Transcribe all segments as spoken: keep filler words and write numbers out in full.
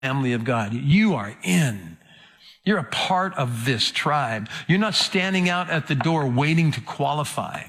family of God. You are in. You're a part of this tribe. You're not standing out at the door waiting to qualify.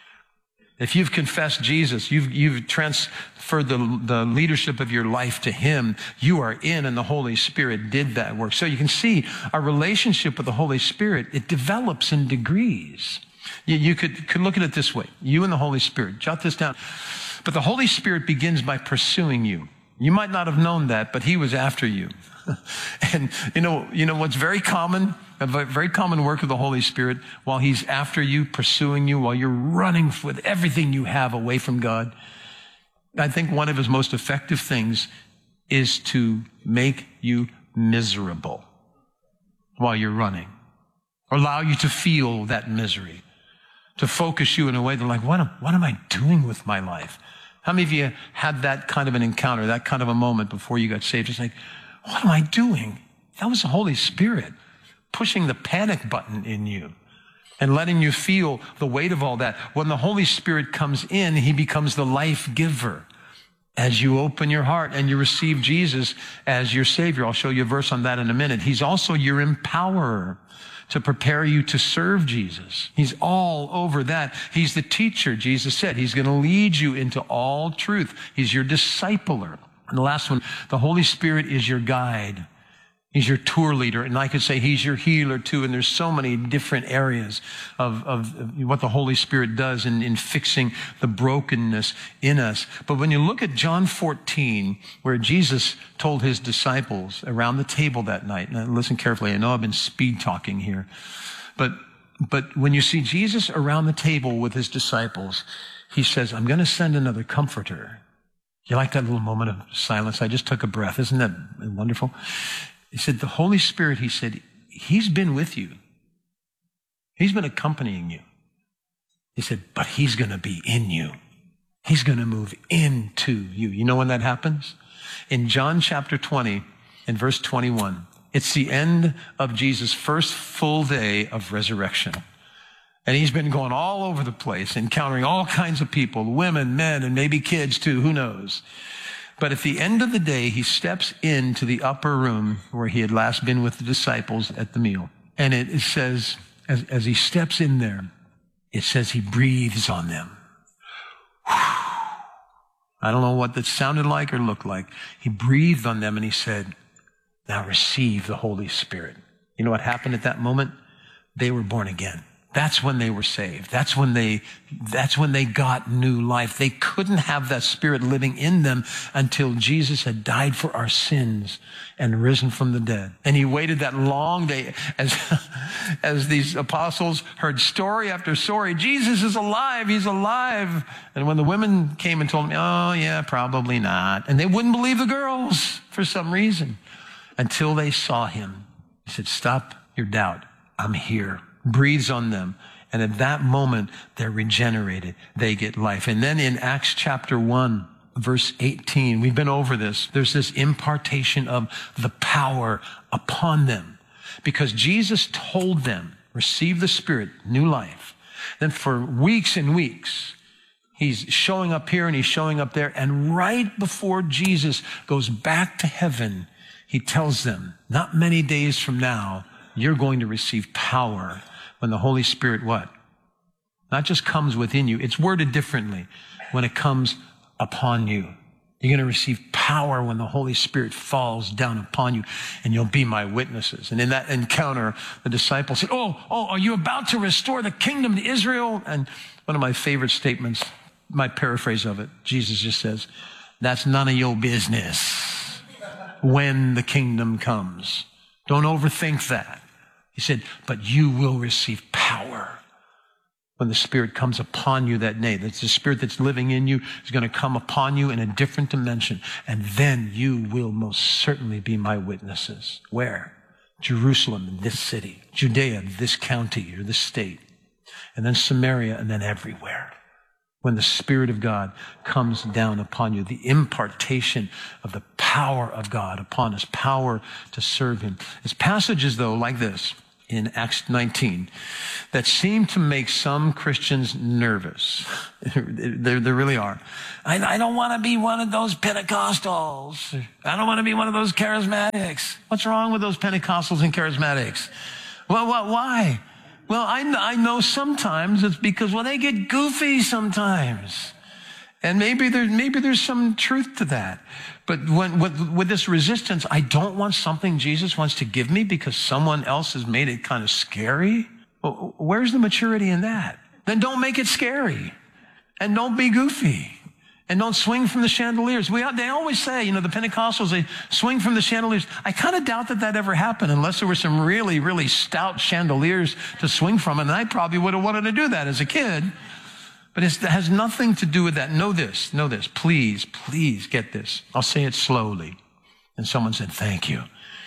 If you've confessed Jesus, you've, you've transferred the, the leadership of your life to him, you are in, and the Holy Spirit did that work. So you can see our relationship with the Holy Spirit, it develops in degrees. You, you could, could look at it this way. You and the Holy Spirit. Jot this down. But the Holy Spirit begins by pursuing you. You might not have known that, but he was after you. And you know, you know what's very common, a very common work of the Holy Spirit, while he's after you, pursuing you, while you're running with everything you have away from God, I think one of his most effective things is to make you miserable while you're running, or allow you to feel that misery, to focus you in a way that like, what am, what am I doing with my life? How many of you had that kind of an encounter, that kind of a moment before you got saved? It's like, what am I doing? That was the Holy Spirit pushing the panic button in you and letting you feel the weight of all that. When the Holy Spirit comes in, he becomes the life giver. As you open your heart and you receive Jesus as your Savior, I'll show you a verse on that in a minute. He's also your empowerer to prepare you to serve Jesus. He's all over that. He's the teacher, Jesus said. He's going to lead you into all truth. He's your discipler. And the last one, the Holy Spirit is your guide. He's your tour leader. And I could say he's your healer too. And there's so many different areas of, of, of what the Holy Spirit does in, in fixing the brokenness in us. But when you look at John fourteen, where Jesus told his disciples around the table that night, and listen carefully, I know I've been speed talking here, but, but when you see Jesus around the table with his disciples, he says, I'm going to send another comforter. You like that little moment of silence? I just took a breath. Isn't that wonderful? He said, the Holy Spirit, he said, he's been with you. He's been accompanying you. He said, but he's going to be in you. He's going to move into you. You know when that happens? In John chapter twenty and verse twenty-one, it's the end of Jesus' first full day of resurrection. And he's been going all over the place, encountering all kinds of people, women, men, and maybe kids too, who knows. But at the end of the day, he steps into the upper room where he had last been with the disciples at the meal. And it, it says, as, as he steps in there, it says he breathes on them. I don't know what that sounded like or looked like. He breathed on them and he said, now receive the Holy Spirit. You know what happened at that moment? They were born again. That's when they were saved. That's when they, that's when they got new life. They couldn't have that Spirit living in them until Jesus had died for our sins and risen from the dead. And he waited that long day as, as these apostles heard story after story. Jesus is alive. He's alive. And when the women came and told me, oh yeah, probably not. And they wouldn't believe the girls for some reason until they saw him. He said, stop your doubt. I'm here. Breathes on them. And at that moment, they're regenerated. They get life. And then in Acts chapter one, verse eighteen, we've been over this. There's this impartation of the power upon them because Jesus told them, receive the Spirit, new life. Then for weeks and weeks, he's showing up here and he's showing up there. And right before Jesus goes back to heaven, he tells them, not many days from now, you're going to receive power when the Holy Spirit what? Not just comes within you. It's worded differently. When it comes upon you. You're going to receive power when the Holy Spirit falls down upon you, and you'll be my witnesses. And in that encounter, the disciples said, oh, oh, are you about to restore the kingdom to Israel? And one of my favorite statements, my paraphrase of it, Jesus just says, that's none of your business when the kingdom comes. Don't overthink that. He said, but you will receive power when the Spirit comes upon you that day. That's the Spirit that's living in you is going to come upon you in a different dimension. And then you will most certainly be my witnesses. Where? Jerusalem, in this city. Judea, this county or this state. And then Samaria, and then everywhere. When the Spirit of God comes down upon you, the impartation of the power of God upon us, power to serve him. It's passages, though, like this, in Acts nineteen that seem to make some Christians nervous. There, there really are. I, I don't want to be one of those Pentecostals. I don't want to be one of those charismatics. What's wrong with those Pentecostals and charismatics? Well, what, why? Well, I, I know sometimes it's because, well, they get goofy sometimes. And maybe there, maybe there's some truth to that. But when, with, with this resistance, I don't want something Jesus wants to give me because someone else has made it kind of scary. Well, where's the maturity in that? Then don't make it scary. And don't be goofy. And don't swing from the chandeliers. We, they always say, you know, the Pentecostals, they swing from the chandeliers. I kind of doubt that that ever happened unless there were some really, really stout chandeliers to swing from. And I probably would have wanted to do that as a kid. But it's, it has nothing to do with that. Know this, know this. Please, please get this. I'll say it slowly. And someone said, thank you.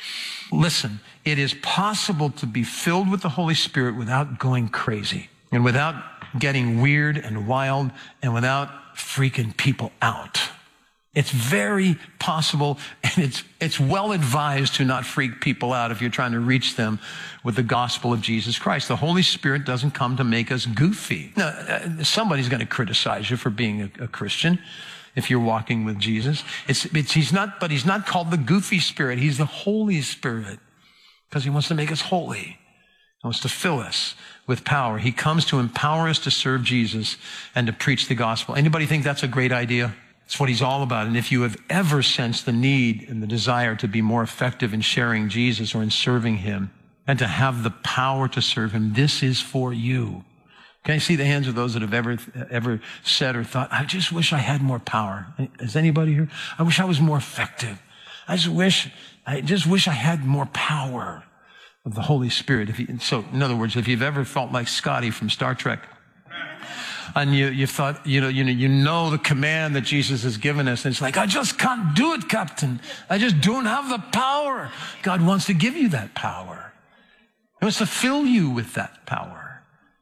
Listen, it is possible to be filled with the Holy Spirit without going crazy and without getting weird and wild and without freaking people out. It's very possible, and it's it's well advised to not freak people out if you're trying to reach them with the gospel of Jesus Christ. The Holy Spirit doesn't come to make us goofy. Now, uh, somebody's going to criticize you for being a, a Christian if you're walking with Jesus. It's, it's he's not, but he's not called the goofy Spirit. He's the Holy Spirit because he wants to make us holy. He wants to fill us with power. He comes to empower us to serve Jesus and to preach the gospel. Anybody think that's a great idea? It's what he's all about. And if you have ever sensed the need and the desire to be more effective in sharing Jesus or in serving him and to have the power to serve him, this is for you. Can I see the hands of those that have ever, ever said or thought, I just wish I had more power? Is anybody here? I wish I was more effective. I just wish, I just wish I had more power of the Holy Spirit. If you, so in other words, if you've ever felt like Scotty from Star Trek, and you, you thought, you know, you know, you know the command that Jesus has given us. And it's like, I just can't do it, Captain. I just don't have the power. God wants to give you that power. He wants to fill you with that power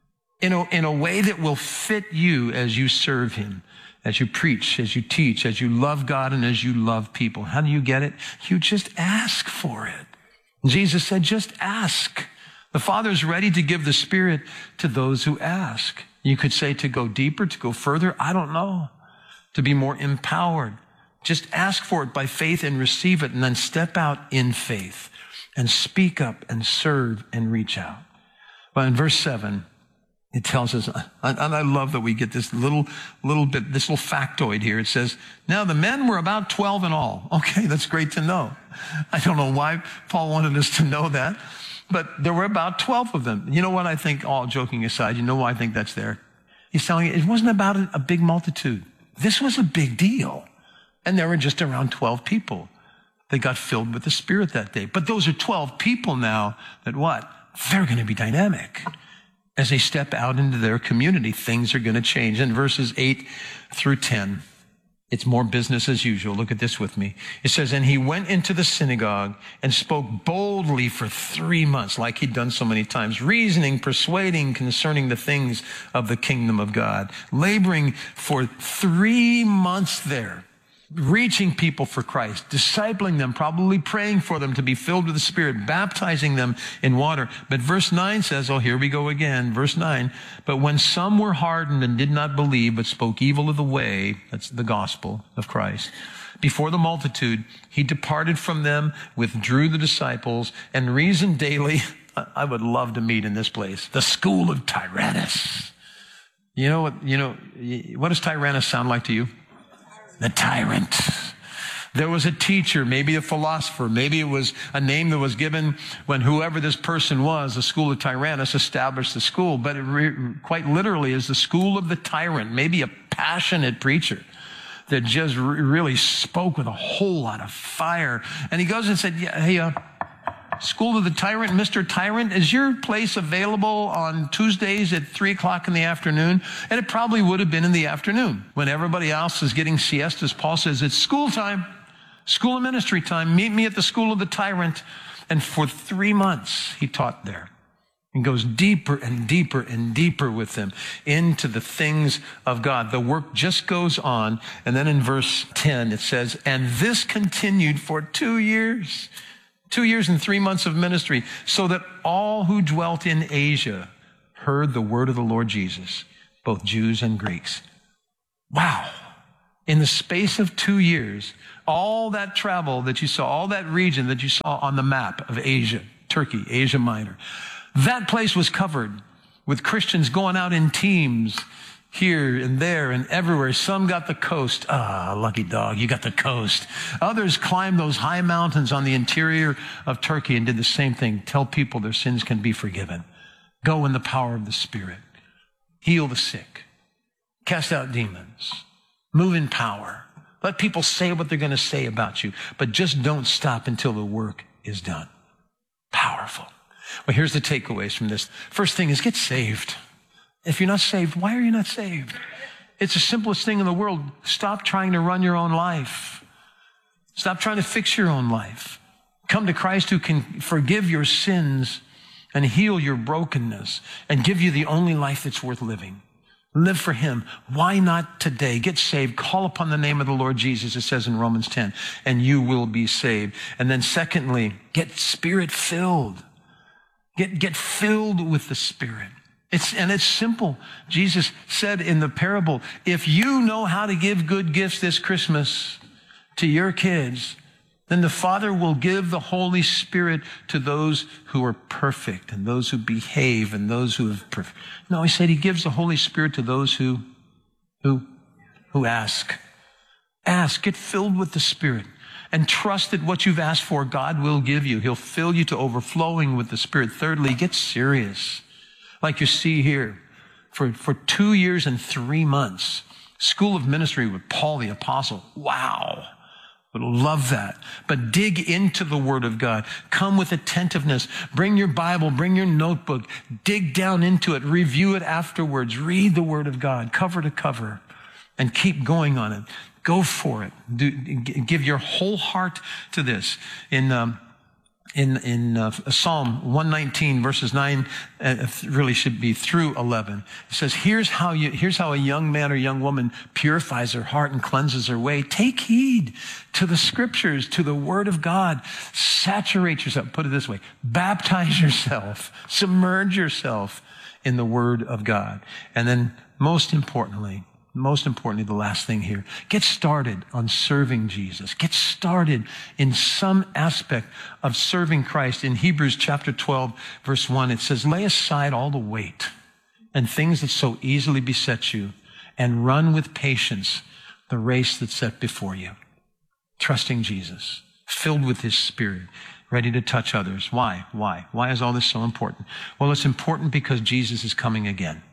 in a, in a way that will fit you as you serve him, as you preach, as you teach, as you love God, and as you love people. How do you get it? You just ask for it. Jesus said, just ask. The Father's ready to give the Spirit to those who ask. You could say to go deeper, to go further. I don't know. To be more empowered. Just ask for it by faith and receive it, and then step out in faith and speak up and serve and reach out. Well, in verse seven, it tells us, and I love that we get this little, little bit, this little factoid here. It says, now the men were about twelve in all. Okay, that's great to know. I don't know why Paul wanted us to know that. But there were about twelve of them. You know what I think, all joking aside, you know why I think that's there? He's telling you it wasn't about a, a big multitude. This was a big deal. And there were just around twelve people that got filled with the Spirit that day. But those are twelve people now that what? They're going to be dynamic. As they step out into their community, things are going to change. In verses eight through ten, it's more business as usual. Look at this with me. It says, and he went into the synagogue and spoke boldly for three months, like he'd done so many times, reasoning, persuading concerning the things of the kingdom of God, laboring for three months there, reaching people for Christ, discipling them, probably praying for them to be filled with the Spirit, baptizing them in water. But verse nine says, oh, here we go again. Verse nine, but when some were hardened and did not believe, but spoke evil of the way, that's the gospel of Christ, before the multitude, he departed from them, withdrew the disciples, and reasoned daily. I would love to meet in this place, the school of Tyrannus. You know what, you know, what does Tyrannus sound like to you? The tyrant. There was a teacher, maybe a philosopher, maybe it was a name that was given when whoever this person was, the school of Tyrannus, established the school. But it re- quite literally is the school of the tyrant, maybe a passionate preacher that just re- really spoke with a whole lot of fire. And he goes and said, yeah, hey, uh, School of the Tyrant, Mister Tyrant, is your place available on Tuesdays at three o'clock in the afternoon? And it probably would have been in the afternoon when everybody else is getting siestas. Paul says, it's school time, school of ministry time. Meet me at the School of the Tyrant. And for three months, he taught there and goes deeper and deeper and deeper with them into the things of God. The work just goes on. And then in verse ten, it says, and this continued for two years. Two years and three months of ministry, so that all who dwelt in Asia heard the word of the Lord Jesus, both Jews and Greeks. Wow. In the space of two years, all that travel that you saw, all that region that you saw on the map of Asia, Turkey, Asia Minor, that place was covered with Christians going out in teams here and there and everywhere. Some got the coast. Ah, lucky dog, you got the coast. Others climbed those high mountains on the interior of Turkey and did the same thing. Tell people their sins can be forgiven. Go in the power of the Spirit. Heal the sick. Cast out demons. Move in power. Let people say what they're going to say about you, but just don't stop until the work is done. Powerful. Well, here's the takeaways from this. First thing is get saved. If you're not saved, why are you not saved? It's the simplest thing in the world. Stop trying to run your own life. Stop trying to fix your own life. Come to Christ who can forgive your sins and heal your brokenness and give you the only life that's worth living. Live for him. Why not today? Get saved. Call upon the name of the Lord Jesus, it says in Romans ten, and you will be saved. And then secondly, get Spirit-filled. Get, get filled with the Spirit. It's, and it's simple. Jesus said in the parable, if you know how to give good gifts this Christmas to your kids, then the Father will give the Holy Spirit to those who are perfect and those who behave and those who have perfect. No, he said he gives the Holy Spirit to those who, who, who ask. Ask, get filled with the Spirit. And trust that what you've asked for, God will give you. He'll fill you to overflowing with the Spirit. Thirdly, get serious. Like you see here, for, for two years and three months, School of Ministry with Paul the Apostle. Wow. Would love that. But dig into the Word of God. Come with attentiveness. Bring your Bible, bring your notebook. Dig down into it. Review it afterwards. Read the Word of God, cover to cover, and keep going on it. Go for it. Do, give your whole heart to this. In um, in in uh, Psalm one nineteen, verses nine, uh, really should be through eleven. It says, "Here's how you. Here's how a young man or young woman purifies her heart and cleanses her way. Take heed to the Scriptures, to the Word of God. Saturate yourself. Put it this way: baptize yourself, submerge yourself in the Word of God, and then, most importantly." Most importantly, the last thing here, get started on serving Jesus. Get started in some aspect of serving Christ. In Hebrews chapter twelve, verse one, it says, lay aside all the weight and things that so easily beset you and run with patience the race that's set before you. Trusting Jesus, filled with his Spirit, ready to touch others. Why? Why? Why is all this so important? Well, it's important because Jesus is coming again.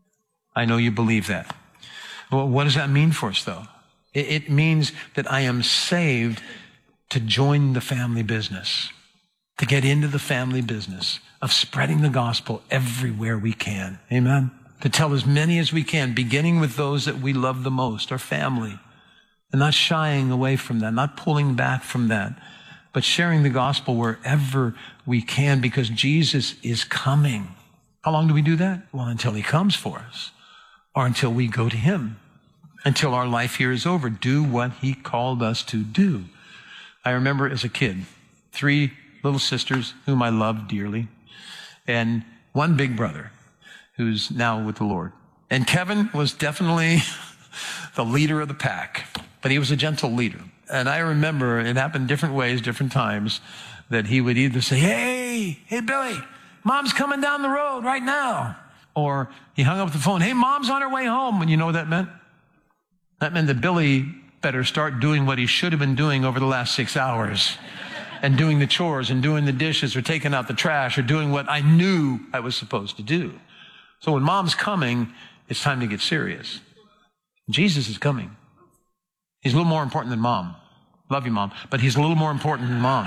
I know you believe that. Well, what does that mean for us, though? It, it means that I am saved to join the family business, to get into the family business of spreading the gospel everywhere we can. Amen? To tell as many as we can, beginning with those that we love the most, our family, and not shying away from that, not pulling back from that, but sharing the gospel wherever we can because Jesus is coming. How long do we do that? Well, until he comes for us. Or until we go to him, until our life here is over. Do what he called us to do. I remember as a kid, three little sisters whom I loved dearly, and one big brother who's now with the Lord. And Kevin was definitely the leader of the pack, but he was a gentle leader. And I remember it happened different ways, different times, that he would either say, hey, hey, Billy, Mom's coming down the road right now. Or he hung up the phone, hey, Mom's on her way home. And you know what that meant? That meant that Billy better start doing what he should have been doing over the last six hours and doing the chores and doing the dishes or taking out the trash or doing what I knew I was supposed to do. So when Mom's coming, it's time to get serious. Jesus is coming. He's a little more important than Mom. Love you, Mom. But he's a little more important than Mom.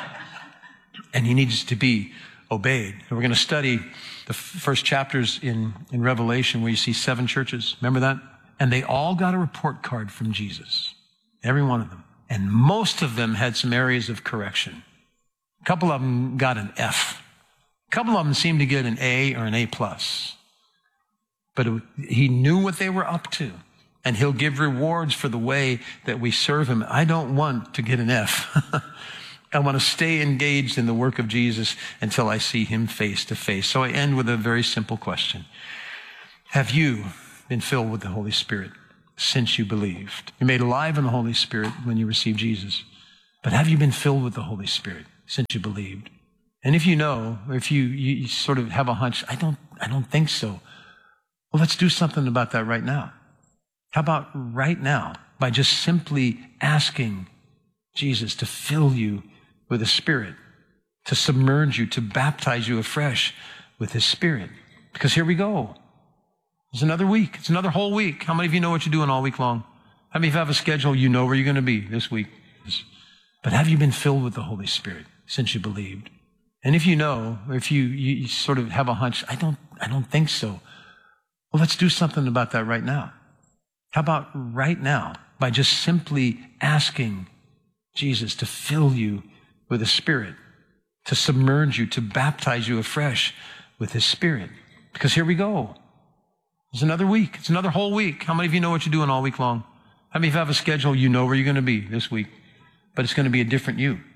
And he needs to be obeyed. And we're going to study the first chapters in, in Revelation where you see seven churches. Remember that? And they all got a report card from Jesus. Every one of them. And most of them had some areas of correction. A couple of them got an F. A couple of them seemed to get an A or an A plus. But it, he knew what they were up to. And he'll give rewards for the way that we serve him. I don't want to get an F. I want to stay engaged in the work of Jesus until I see him face to face. So I end with a very simple question. Have you been filled with the Holy Spirit since you believed? You're made alive in the Holy Spirit when you received Jesus. But have you been filled with the Holy Spirit since you believed? And if you know, or if you, you, you sort of have a hunch, I don't, I don't think so. Well, let's do something about that right now. How about right now, by just simply asking Jesus to fill you with the Spirit, to submerge you, to baptize you afresh with his Spirit? Because here we go. It's another week. It's another whole week. How many of you know what you're doing all week long? How many of you have a schedule? You know where you're going to be this week. But have you been filled with the Holy Spirit since you believed? And if you know, or if you, you, you sort of have a hunch, I don't, I don't think so. Well, let's do something about that right now. How about right now, by just simply asking Jesus to fill you with the Spirit, to submerge you, to baptize you afresh with his Spirit? Because here we go. It's another week. It's another whole week. How many of you know what you're doing all week long? How many of you have a schedule? You know where you're going to be this week. But it's going to be a different you.